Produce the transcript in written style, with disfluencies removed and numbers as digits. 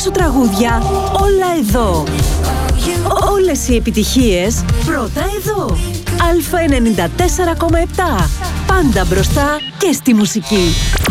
σου τραγούδια, όλα εδώ. Όλες οι επιτυχίες, πρώτα εδώ. Α94,7. Πάντα μπροστά και στη μουσική.